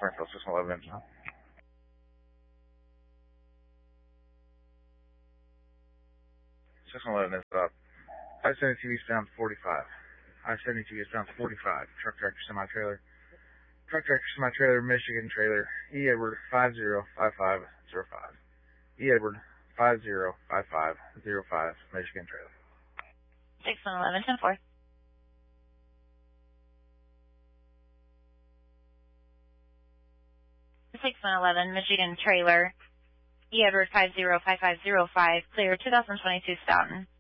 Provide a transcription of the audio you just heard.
Springfield, 611 inbound. 611 is up. I-72 eastbound 45. I-72 eastbound 45. Truck tractor semi-trailer. Truck tractor semi-trailer, Michigan trailer. E. Edward 505505. E. Edward 505505, Michigan trailer. 611, 10-4. 611, Michigan trailer. E. Edward 505505, clear 2022 Stoughton.